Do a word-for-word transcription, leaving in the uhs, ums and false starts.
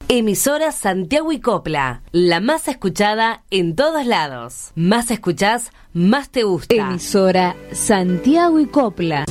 Emisora Santiago y Copla, la más escuchada en todos lados. Más escuchás, más te gusta. Emisora Santiago y Copla.